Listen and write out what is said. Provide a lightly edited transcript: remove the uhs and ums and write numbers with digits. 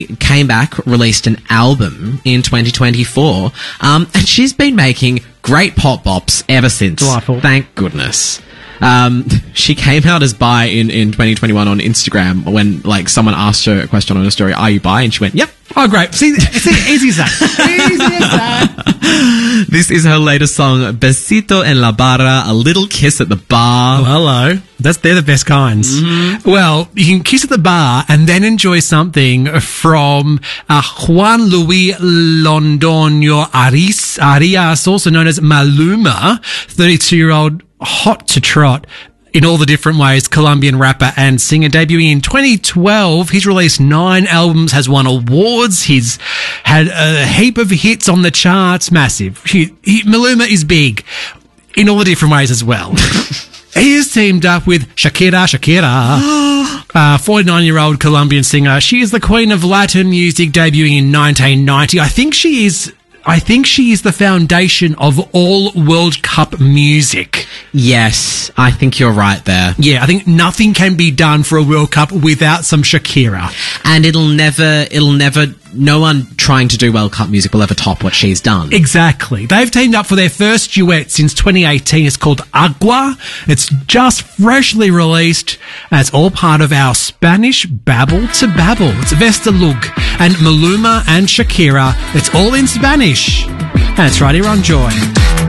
came back, released an album in 2024, and she's been making great pop bops ever since. Delightful. Thank goodness. She came out as bi in 2021 on Instagram when, like, someone asked her a question on her story, "Are you bi?" And she went, "Yep." Oh, great. See, easy as that. Easy as that. This is her latest song, Besito en la Barra, a little kiss at the bar. Oh, hello. They're the best kinds. Mm-hmm. Well, you can kiss at the bar and then enjoy something from Juan Luis Londoño Arias, also known as Maluma, 32-year-old hot to trot in all the different ways, Colombian rapper and singer. Debuting in 2012, he's released 9 albums, has won awards, he's had a heap of hits on the charts, massive. Maluma is big in all the different ways as well. He has teamed up with Shakira, 49-year-old Colombian singer. She is the queen of Latin music, debuting in 1990. I think she is the foundation of all World Cup music. Yes, I think you're right there. Yeah, I think nothing can be done for a World Cup without some Shakira. And no one trying to do World Cup music will ever top what she's done. Exactly. They've teamed up for their first duet since 2018. It's called Agua. It's just freshly released. And it's all part of our Spanish Babble to Babble. It's Vesta Lug and Maluma and Shakira. It's all in Spanish. And it's right here on Joy.